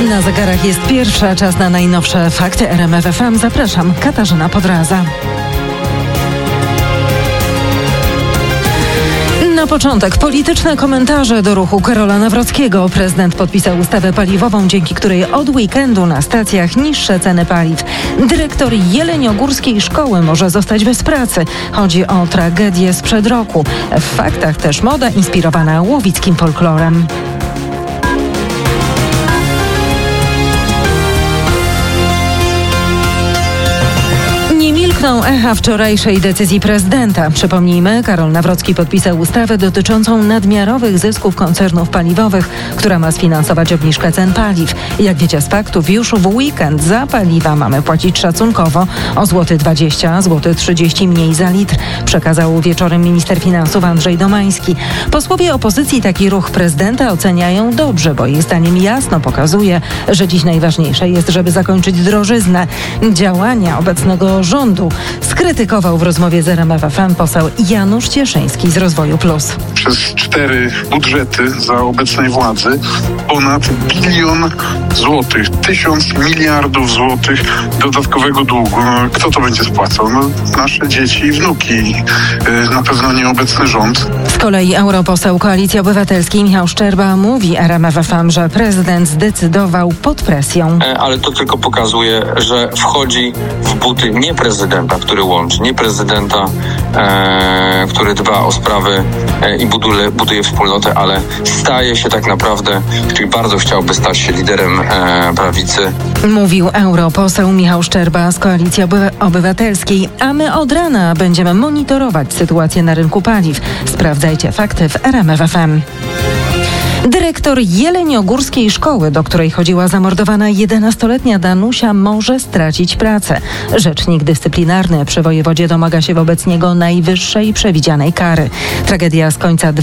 Na zegarach jest pierwsza, czas na najnowsze fakty RMF FM. Zapraszam, Katarzyna Podraza. Na początek polityczne komentarze do ruchu Karola Nawrockiego. Prezydent podpisał ustawę paliwową, dzięki której od weekendu na stacjach niższe ceny paliw. Dyrektor jeleniogórskiej szkoły może zostać bez pracy. Chodzi o tragedię sprzed roku. W faktach też moda inspirowana łowickim folklorem. Echa wczorajszej decyzji prezydenta. Przypomnijmy, Karol Nawrocki podpisał ustawę dotyczącą nadmiarowych zysków koncernów paliwowych, która ma sfinansować obniżkę cen paliw. Jak wiecie z faktów, już w weekend za paliwa mamy płacić szacunkowo o 20 zł, 30 zł mniej za litr, przekazał wieczorem minister finansów Andrzej Domański. Posłowie opozycji taki ruch prezydenta oceniają dobrze, bo ich zdaniem jasno pokazuje, że dziś najważniejsze jest, żeby zakończyć drożyznę. Działania obecnego rządu skrytykował w rozmowie z RMF FM poseł Janusz Cieszyński z Rozwoju Plus. Przez 4 budżety za obecnej władzy ponad 1 000 000 000 złotych, 1000 miliardów złotych dodatkowego długu. Kto to będzie spłacał? Nasze dzieci i wnuki. Na pewno nie obecny rząd. Z kolei europoseł Koalicji Obywatelskiej Michał Szczerba mówi RMF FM, że prezydent zdecydował pod presją. Ale to tylko pokazuje, że wchodzi w buty nie prezydenta, który łączy, nie prezydenta, który dba o sprawy i buduje wspólnotę, ale staje się tak naprawdę, czyli bardzo chciałby stać się liderem prawicy. Mówił europoseł Michał Szczerba z Koalicji Obywatelskiej, a my od rana będziemy monitorować sytuację na rynku paliw. Sprawdzajcie fakty w RMF FM. Dyrektor jeleniogórskiej szkoły, do której chodziła zamordowana 11-letnia Danusia, może stracić pracę. Rzecznik dyscyplinarny przy wojewodzie domaga się wobec niego najwyższej przewidzianej kary. Tragedia z końca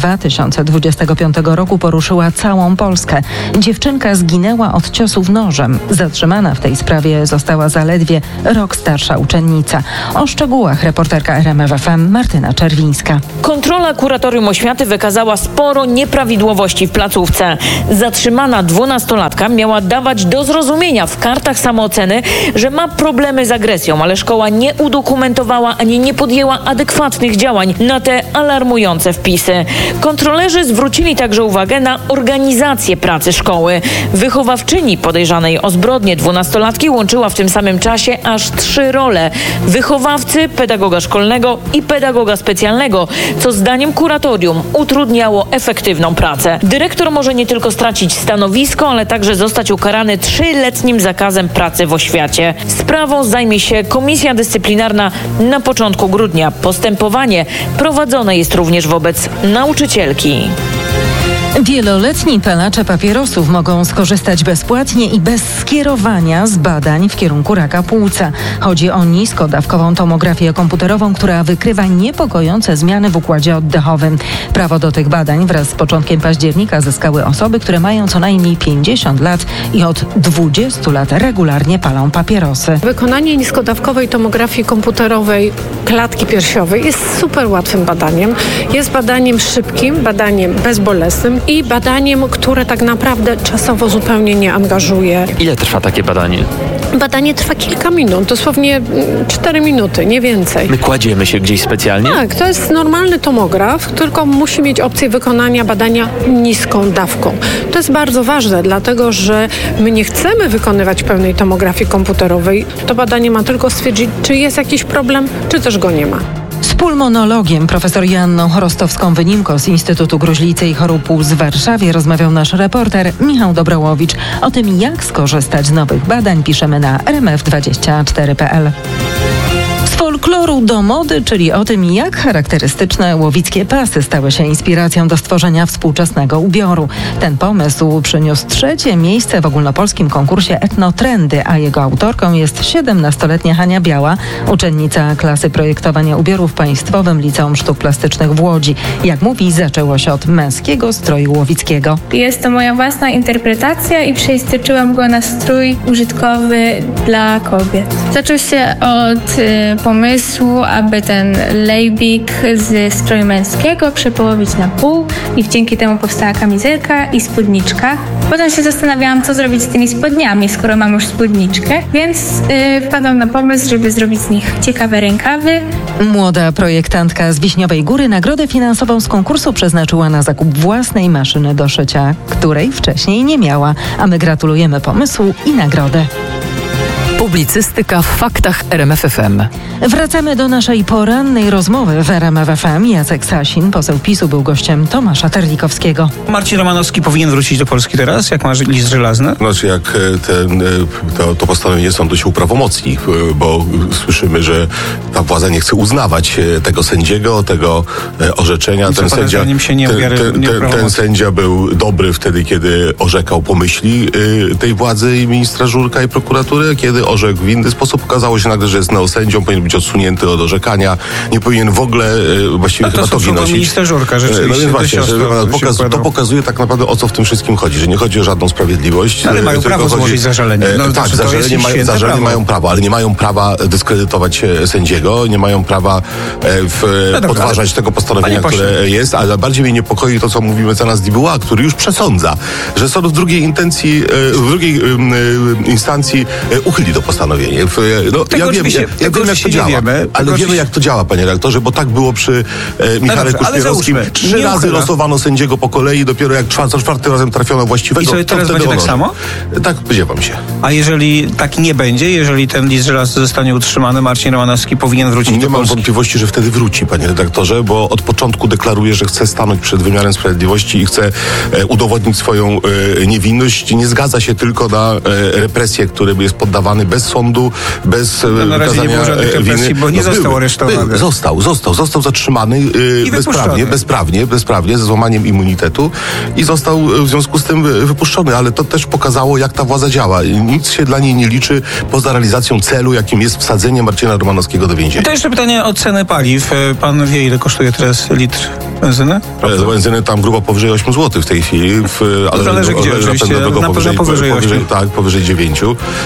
2025 roku poruszyła całą Polskę. Dziewczynka zginęła od ciosów nożem. Zatrzymana w tej sprawie została zaledwie rok starsza uczennica. O szczegółach reporterka RMF FM Martyna Czerwińska. Kontrola Kuratorium Oświaty wykazała sporo nieprawidłowości w placówce. Zatrzymana 12-latka miała dawać do zrozumienia w kartach samooceny, że ma problemy z agresją, ale szkoła nie udokumentowała ani nie podjęła adekwatnych działań na te alarmujące wpisy. Kontrolerzy zwrócili także uwagę na organizację pracy szkoły. Wychowawczyni podejrzanej o zbrodnię 12-latki łączyła w tym samym czasie aż 3 role: wychowawcy, pedagoga szkolnego i pedagoga specjalnego, co zdaniem kuratorium utrudniało efektywną pracę. Dyrektor może nie tylko stracić stanowisko, ale także zostać ukarany 3-letnim zakazem pracy w oświacie. Sprawą zajmie się Komisja Dyscyplinarna na początku grudnia. Postępowanie prowadzone jest również wobec nauczycielki. Wieloletni palacze papierosów mogą skorzystać bezpłatnie i bez skierowania z badań w kierunku raka płuca. Chodzi o niskodawkową tomografię komputerową, która wykrywa niepokojące zmiany w układzie oddechowym. Prawo do tych badań wraz z początkiem października zyskały osoby, które mają co najmniej 50 lat i od 20 lat regularnie palą papierosy. Wykonanie niskodawkowej tomografii komputerowej klatki piersiowej jest super łatwym badaniem. Jest badaniem szybkim, badaniem bezbolesnym i badaniem, które tak naprawdę czasowo zupełnie nie angażuje. Ile trwa takie badanie? Badanie trwa kilka minut, dosłownie 4 minuty, nie więcej. My kładziemy się gdzieś specjalnie? Tak, to jest normalny tomograf, tylko musi mieć opcję wykonania badania niską dawką. To jest bardzo ważne, dlatego że my nie chcemy wykonywać pełnej tomografii komputerowej. To badanie ma tylko stwierdzić, czy jest jakiś problem, czy też go nie ma. Z pulmonologiem profesor Joanną Chorostowską-Wynimko z Instytutu Gruźlicy i Chorób Płuc w Warszawie rozmawiał nasz reporter Michał Dobrołowicz. O tym, jak skorzystać z nowych badań, piszemy na rmf24.pl. Z folkloru do mody, czyli o tym, jak charakterystyczne łowickie pasy stały się inspiracją do stworzenia współczesnego ubioru. Ten pomysł przyniósł 3. miejsce w ogólnopolskim konkursie Etnotrendy, a jego autorką jest 17-letnia Hania Biała, uczennica klasy projektowania ubiorów w Państwowym Liceum Sztuk Plastycznych w Łodzi. Jak mówi, zaczęło się od męskiego stroju łowickiego. Jest to moja własna interpretacja i przeistoczyłam go na strój użytkowy dla kobiet. Zaczął się od pomysłu, aby ten lejbik z stroju męskiego przepołowić na pół i dzięki temu powstała kamizelka i spódniczka. Potem się zastanawiałam, co zrobić z tymi spodniami, skoro mam już spódniczkę, więc wpadłam na pomysł, żeby zrobić z nich ciekawe rękawy. Młoda projektantka z Wiśniowej Góry nagrodę finansową z konkursu przeznaczyła na zakup własnej maszyny do szycia, której wcześniej nie miała. A my gratulujemy pomysłu i nagrody. Publicystyka w faktach RMF FM. Wracamy do naszej porannej rozmowy w RMF FM. Jacek Sasin, poseł PiS-u, był gościem Tomasza Terlikowskiego. Marcin Romanowski powinien wrócić do Polski teraz, jak ma list żelazny? Znaczy, jak to postanowienie sądu się uprawomocni, bo słyszymy, że ta władza nie chce uznawać tego sędziego, tego orzeczenia. Ten sędzia był dobry wtedy, kiedy orzekał po myśli tej władzy i ministra Żurka i prokuratury, kiedy orzekł w inny sposób. Okazało się nagle, że jest neosędzią, powinien być odsunięty od orzekania, nie powinien w ogóle właściwie chyba to winosić. Minister Żurka, rzeczywiście. No więc właśnie, to pokazuje tak naprawdę, o co w tym wszystkim chodzi, że nie chodzi o żadną sprawiedliwość. Ale mają prawo złożyć zażalenie. Tak, zażalenie mają prawo, ale nie mają prawa dyskredytować sędziego, nie mają prawa podważać tego postanowienia, które jest, ale bardziej mnie niepokoi to, co mówi mecenas Dibuła, który już przesądza, że sąd w drugiej instancji uchyli to postanowienie. Ja wiem, jak to działa, ale wiemy, jak to działa, panie redaktorze, bo tak było przy Michale Kuszpierowskim. 3 razy losowano sędziego po kolei, dopiero jak czwartym razem trafiono właściwego. I sobie teraz będzie tak samo? Tak, spodziewam się. A jeżeli tak nie będzie, jeżeli ten list żelazny zostanie utrzymany, Marcin Romanowski powinien wrócić do Polski? Nie mam wątpliwości, że wtedy wróci, panie redaktorze, bo od początku deklaruje, że chce stanąć przed wymiarem sprawiedliwości i chce udowodnić swoją niewinność. Nie zgadza się tylko na represję, który jest poddawany bez sądu, bez wykazania winy. Bo nie został aresztowany. Został zatrzymany bezprawnie, ze złamaniem immunitetu i został w związku z tym wypuszczony, ale to też pokazało, jak ta władza działa. Nic się dla niej nie liczy poza realizacją celu, jakim jest wsadzenie Marcina Romanowskiego do więzienia. To jeszcze pytanie o ceny paliw. Pan wie, ile kosztuje teraz litr benzyny? Benzyny tam grubo powyżej 8 zł w tej chwili. Ale zależy gdzie, oczywiście. Na pewno powyżej 8. Tak, powyżej 9.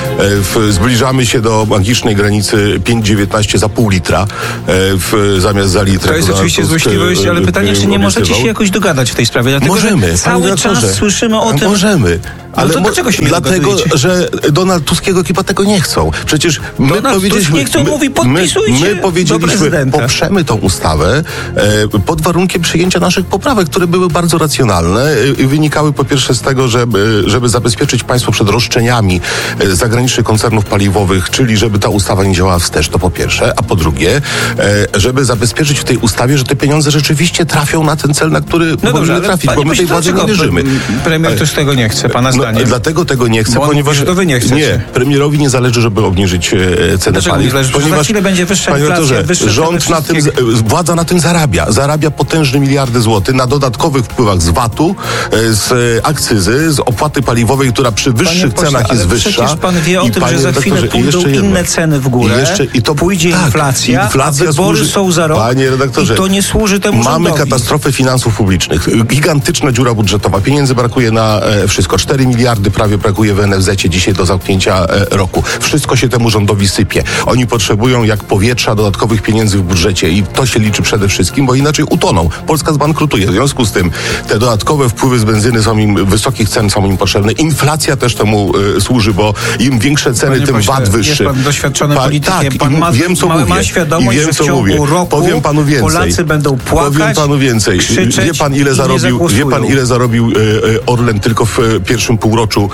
Zbliżamy się do magicznej granicy 5,19 za pół litra zamiast za litr. To jest oczywiście złośliwość, ale pytanie, czy nie możecie się jakoś dogadać w tej sprawie? Dlatego, możemy. Cały czas słyszymy o tym. Możemy. Ale dlaczego się nie dlatego, że Donald Tusk i jego ekipa tego nie chcą. Przecież my powiedzieliśmy, nie chcą, mówi, podpisujcie my powiedzieliśmy, poprzemy tą ustawę pod warunkiem przyjęcia naszych poprawek, które były bardzo racjonalne i wynikały po pierwsze z tego, żeby zabezpieczyć państwo przed roszczeniami zagranicznych koncernów paliwowych, czyli żeby ta ustawa nie działała wstecz, to po pierwsze, a po drugie, żeby zabezpieczyć w tej ustawie, że te pieniądze rzeczywiście trafią na ten cel, na który powinny trafić, bo my tej władzy nie wierzymy. Premier też tego nie chce, pana zdaniem. Dlatego tego nie chce, ponieważ to wy nie chcecie. Nie, premierowi nie zależy, żeby obniżyć cenę paliw. Ponieważ ile będzie wyższa inflacja, rząd na tym, władza na tym zarabia potężne miliardy złotych na dodatkowych wpływach z VAT-u, z akcyzy, z opłaty paliwowej, która przy wyższych cenach jest wyższa. Przecież pan wie o tym, że za chwilę pójdą inne ceny w górę, pójdzie inflacja, a wybory są za rok. Panie redaktorze, i to nie służy temu rządowi. Mamy katastrofę finansów publicznych. Gigantyczna dziura budżetowa. Pieniędzy brakuje na wszystko. 4 miliardy prawie brakuje w NFZ-cie dzisiaj do zamknięcia roku. Wszystko się temu rządowi sypie. Oni potrzebują jak powietrza dodatkowych pieniędzy w budżecie i to się liczy przede wszystkim, bo inaczej utoną. Polska zbankrutuje. W związku z tym te dodatkowe wpływy z benzyny wysokich cen są im potrzebne. Inflacja też temu służy, bo im większe ceny, tym VAT wyższy. Jest pan doświadczony politykiem. Tak, pan ma świadomość, że w ciągu roku powiem panu więcej. Polacy będą płakać, powiem panu więcej. Krzyczeć, wie pan ile zarobił Orlen tylko w pierwszym półroczu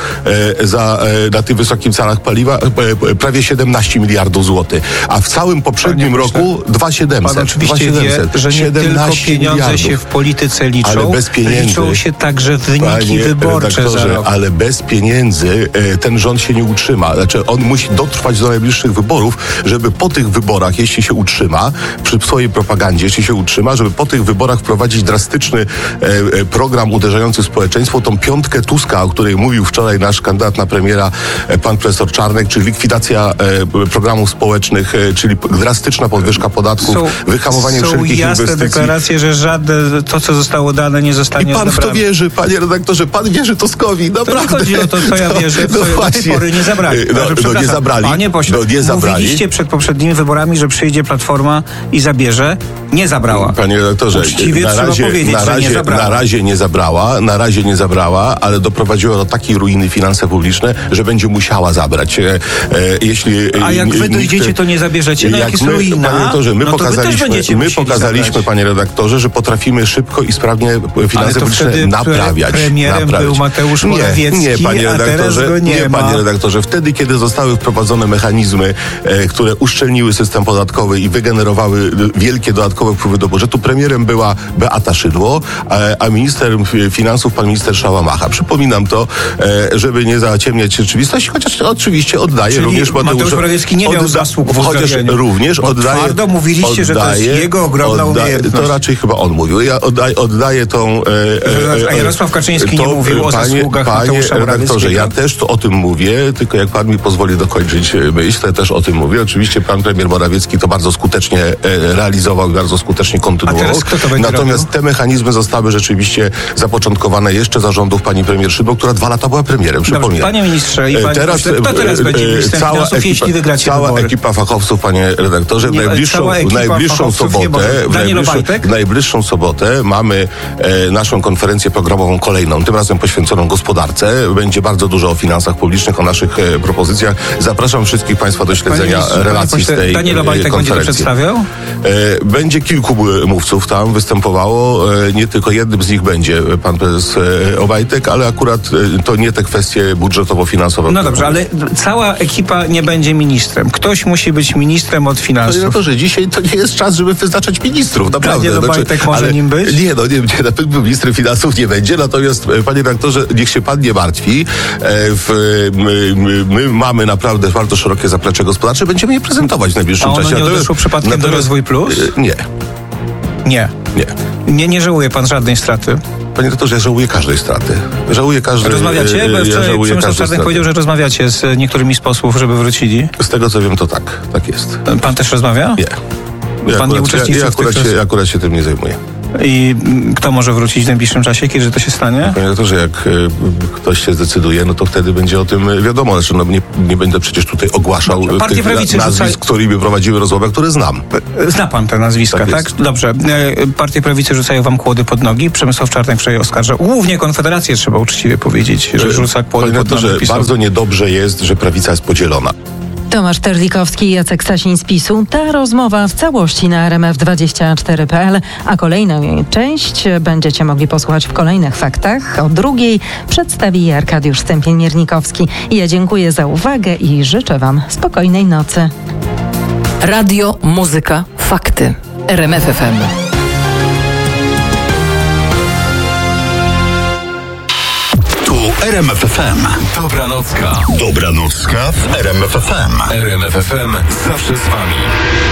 na tych wysokich cenach paliwa? Prawie 17 miliardów złotych. A w całym poprzednim roku 2,700. Pan oczywiście wie, że nie tylko pieniądze się w polityce liczą, ale bez pieniędzy, liczą się także wyniki wyborcze za rok. Ale bez pieniędzy ten rząd się nie utrzyma. Znaczy on musi dotrwać do najbliższych wyborów, żeby po tych wyborach, jeśli się utrzyma, przy swojej propagandzie, jeśli się utrzyma, żeby po tych wyborach wprowadzić drastyczny program uderzający w społeczeństwo, tą piątkę Tuska, o której mówił wczoraj nasz kandydat na premiera, pan profesor Czarnek, czyli likwidacja programów społecznych, czyli drastyczna podwyżka podatków, wyhamowanie wszelkich inwestycji. Są jasne deklaracje, że żadne to, co zostało dane, nie zostanie odebrane. I pan w to wierzy, panie redaktorze, pan wierzy Tuskowi, naprawdę. To nie chodzi o to, co ja wierzę, do tej pory nie zabrali. Nie zabrali. Panie pośle, mówiliście przed poprzednimi wyborami, że przyjdzie Platforma i zabierze. Nie zabrała. Panie redaktorze, na razie nie zabrała, ale doprowadziła do takiej ruiny finanse publiczne, że będzie musiała zabrać. A jak wy dojdziecie, to nie zabierzecie? No jak jest ruina, panie redaktorze, my pokazaliśmy, panie redaktorze, że potrafimy szybko i sprawnie finanse publiczne naprawiać. Premierem był Mateusz Morawiecki, nie, panie redaktorze, panie redaktorze. Wtedy, kiedy zostały wprowadzone mechanizmy, które uszczelniły system podatkowy i wygenerowały wielkie dodatkowe wpływy do budżetu, premierem była Beata Szydło, a minister finansów pan minister Szałamacha. Przypominam to, żeby nie zaciemniać rzeczywistości, chociaż oczywiście oddaje również Mateusz Morawiecki nie miał zasług w uzdrowieniu. Również oddaje. Twardo mówiliście, że to jest jego ogromna umiejętność. To raczej chyba on mówił. Ja oddaję tą... A Jarosław Kaczyński nie mówił o zasługach Mateusza Morawieckiego? Ja też to o tym mówię, tylko jak pan mi pozwoli dokończyć myśl, to ja też o tym mówię. Oczywiście pan premier Morawiecki to bardzo skutecznie realizował i bardzo skutecznie kontynuował. A teraz kto to będzie Natomiast robił? te mechanizmy zostały rzeczywiście zapoczątkowane jeszcze za rządów pani premier Szydło, która 2 lata była premierem. Przypominam. Dobrze, panie ministrze i panie pośle, kto teraz będzie ministrem finansów, jeśli wygracie cała wybory? Ekipa fachowców, panie redaktorze, w najbliższą sobotę mamy naszą konferencję programową kolejną, tym razem poświęconą gospodarce. Będzie bardzo dużo o finansach publicznych, o naszych propozycjach. Zapraszam wszystkich państwa do śledzenia relacji z tej Daniel Obajtek będzie to przedstawiał? Będzie kilku mówców tam występowało. Nie tylko jednym z nich będzie pan prezes Obajtek, ale akurat to nie te kwestie budżetowo-finansowe. No dobrze, ale cała ekipa nie będzie ministrem. Ktoś musi być ministrem od finansów. To, że dzisiaj to nie jest czas, żeby wyznaczać ministrów. Naprawdę. Daniel Obajtek może nim być? Nie, na pewno ministrem finansów nie będzie. Natomiast, panie redaktorze, niech się pan nie martwi. My mamy naprawdę bardzo szerokie zaplecze gospodarcze. Będziemy je prezentować w najbliższym czasie. A ono nie odeszło przypadkiem do Rozwój Plus? Nie. Nie żałuje pan żadnej straty? Panie doktorze, ja żałuję każdej straty. Rozmawiacie? Bo wczoraj Przemysław Czarnek powiedział, że rozmawiacie z niektórymi z posłów, żeby wrócili. Z tego co wiem, to tak jest. Pan też rozmawia? Nie. Pan nie uczestniczy ja akurat się tym nie zajmuję. I kto może wrócić w najbliższym czasie, kiedy to się stanie? Panie doktorze, jak ktoś się zdecyduje, no to wtedy będzie o tym wiadomo. Znaczy, nie będę przecież tutaj ogłaszał tych nazwisk, którymi prowadziły rozmowę, które znam. Zna pan te nazwiska, tak? Dobrze. Partie prawicy rzucają wam kłody pod nogi. Przemysław Czarnek wczoraj oskarża. Głównie Konfederację, trzeba uczciwie powiedzieć, że rzuca kłody pod nogi. Bardzo niedobrze jest, że prawica jest podzielona. Tomasz Terlikowski i Jacek Sasin z PiS-u. Ta rozmowa w całości na RMF24.pl, a kolejną jej część będziecie mogli posłuchać w kolejnych faktach. O 2:00 przedstawi Arkadiusz Stępień-Miernikowski. Ja dziękuję za uwagę i życzę wam spokojnej nocy. Radio, muzyka, fakty. RMF FM. RMF FM. Dobranocka w RMF FM. RMF FM zawsze z wami.